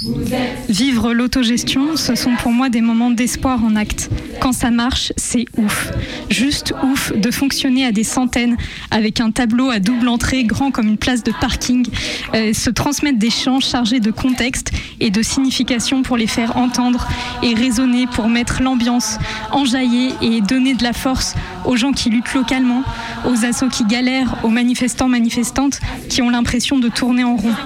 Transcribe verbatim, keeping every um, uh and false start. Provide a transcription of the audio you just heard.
Vivre l'autogestion, ce sont pour moi des moments d'espoir en acte. Quand ça marche, c'est ouf. Juste ouf de fonctionner à des centaines avec un tableau à double entrée grand comme une place de parking, euh, se transmettre des chants chargés de contexte et de signification pour les faire entendre et résonner, pour mettre l'ambiance, enjailler et donner de la force aux gens qui luttent localement, aux assos qui galèrent, aux manifestants, manifestantes qui ont l'impression de tourner en rond.